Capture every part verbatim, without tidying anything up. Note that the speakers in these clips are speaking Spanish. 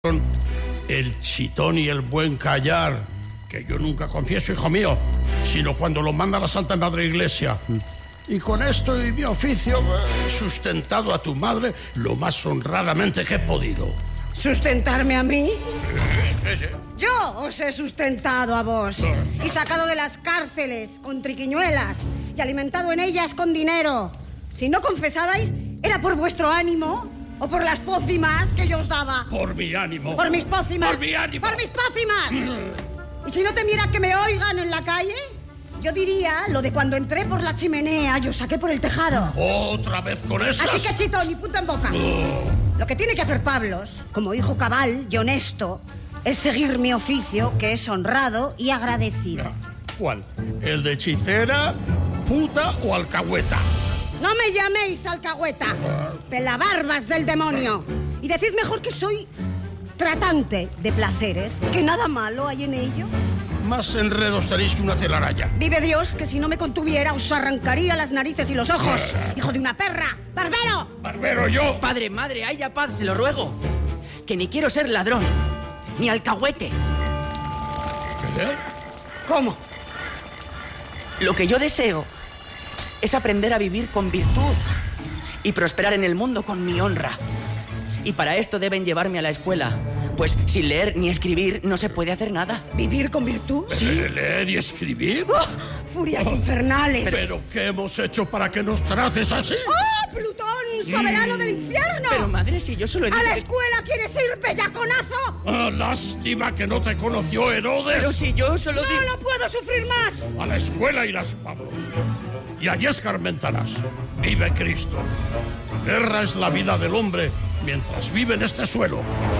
El chitón y el buen callar, que yo nunca confieso, hijo mío, sino cuando lo manda la Santa Madre Iglesia. Y con esto y mi oficio he sustentado a tu madre lo más honradamente que he podido. ¿Sustentarme a mí? Sí, sí. Yo os he sustentado a vos y sacado de las cárceles con triquiñuelas y alimentado en ellas con dinero. Si no confesabais, ¿era por vuestro ánimo o por las pócimas que yo os daba? Por mi ánimo. Por mis pócimas. Por mi ánimo. Por mis pócimas. Y si no temiera que me oigan en la calle, yo diría lo de cuando entré por la chimenea y os saqué por el tejado. Otra vez con esas. Así que, chitón, ni punta en boca. Oh. Lo que tiene que hacer Pablos, como hijo cabal y honesto, es seguir mi oficio, que es honrado y agradecido. ¿Cuál? ¿El de hechicera, puta o alcahueta? No me llaméis alcahueta, pelabarbas del demonio. Y decid mejor que soy tratante de placeres, que nada malo hay en ello. Más enredos tenéis que una telaraña. Vive Dios, que si no me contuviera os arrancaría las narices y los ojos. ¡Hijo de una perra! ¡Barbero! ¡Barbero yo! Padre, madre, haya paz, se lo ruego. Que ni quiero ser ladrón, ni alcahuete. ¿Qué? ¿Cómo? Lo que yo deseo es aprender a vivir con virtud y prosperar en el mundo con mi honra. Y para esto deben llevarme a la escuela, pues sin leer ni escribir no se puede hacer nada. ¿Vivir con virtud? ¿Sí? ¿Leer y escribir? ¡Oh! ¡Furias oh. infernales! ¿Pero qué hemos hecho para que nos trates así? ¡Oh, Plutón, soberano mm. del infierno! Pero madre, si yo solo he dicho... ¿A la que... escuela quieres ir, bellaconazo? Ah, lástima que no te conoció Herodes. Pero si yo solo ¡No digo... lo puedo sufrir más! A la escuela irás, Pablos, y allí escarmentarás. Vive Cristo. Guerra es la vida del hombre mientras vive en este suelo.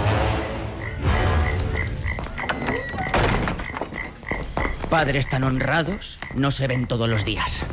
Padres tan honrados no se ven todos los días.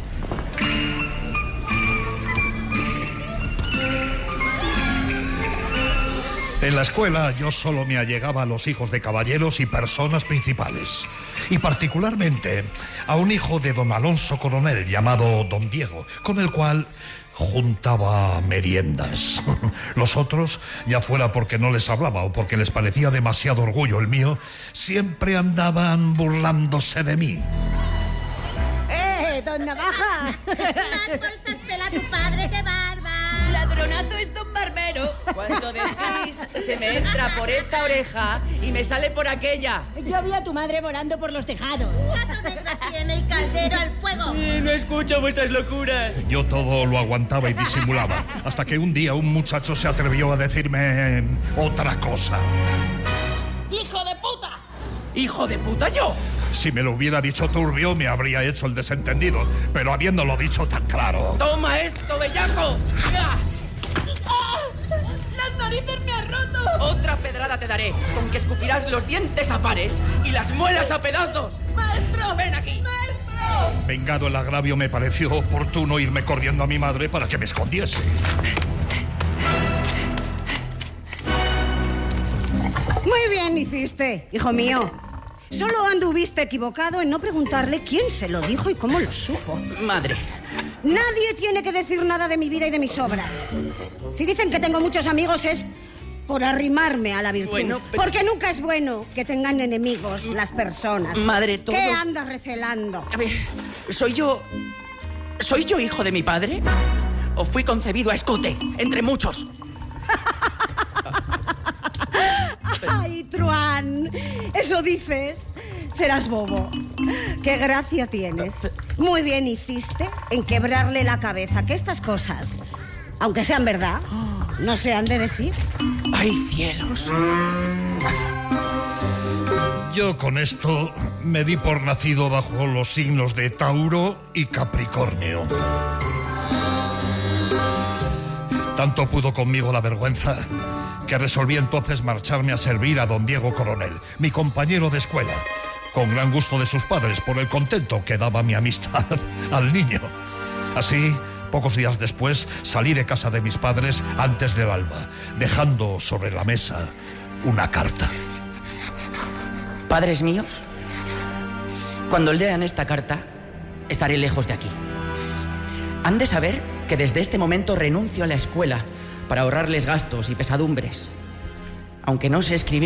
En la escuela yo solo me allegaba a los hijos de caballeros y personas principales. Y particularmente a un hijo de don Alonso Coronel llamado don Diego, con el cual juntaba meriendas. Los otros, ya fuera porque no les hablaba o porque les parecía demasiado orgullo el mío, siempre andaban burlándose de mí. ¡Eh, don Navaja! Las bolsas tela tu padre, qué barba. Ladronazo es don Barbero. Cuando decís, se me entra por esta oreja y me sale por aquella. Yo vi a tu madre volando por los tejados. Gato negro tiene el caldero al fuego. Eh, no escucho vuestras locuras. Yo todo lo aguantaba y disimulaba, hasta que un día un muchacho se atrevió a decirme otra cosa. ¡Hijo de puta! ¿Hijo de puta yo? Si me lo hubiera dicho turbio, me habría hecho el desentendido, pero habiéndolo dicho tan claro... ¡Toma esto, bellaco! ¡Ah! ¡Las narices me han roto! Otra pedrada te daré, con que escupirás los dientes a pares y las muelas a pedazos. ¡Maestro! ¡Ven aquí! ¡Maestro! Vengado el agravio, me pareció oportuno irme corriendo a mi madre para que me escondiese. Muy bien hiciste, hijo mío. Solo anduviste equivocado en no preguntarle quién se lo dijo y cómo lo supo. Madre. Nadie tiene que decir nada de mi vida y de mis obras. Si dicen que tengo muchos amigos es por arrimarme a la virtud. Bueno, pero... Porque nunca es bueno que tengan enemigos las personas. Madre, todo... ¿Qué andas recelando? A ver, ¿soy yo... ¿Soy yo hijo de mi padre? ¿O fui concebido a escote, entre muchos? ¡Ay, Truán! Eso dices. Serás bobo. ¡Qué gracia tienes! Muy bien hiciste en quebrarle la cabeza, que estas cosas, aunque sean verdad, no se han de decir. ¡Ay, cielos! Yo con esto me di por nacido bajo los signos de Tauro y Capricornio. Tanto pudo conmigo la vergüenza que resolví entonces marcharme a servir a don Diego Coronel, mi compañero de escuela, con gran gusto de sus padres por el contento que daba mi amistad al niño. Así, pocos días después, salí de casa de mis padres antes del alba, dejando sobre la mesa una carta. Padres míos, cuando lean esta carta, estaré lejos de aquí. Han de saber que desde este momento renuncio a la escuela para ahorrarles gastos y pesadumbres. aunque no sé escribir